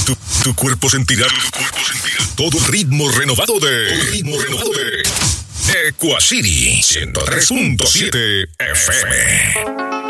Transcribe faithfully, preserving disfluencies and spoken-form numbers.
Tu, tu cuerpo sentirá, tu cuerpo sentirá todo el ritmo renovado de... Todo el ritmo renovado de... Equacity ciento tres punto siete F M.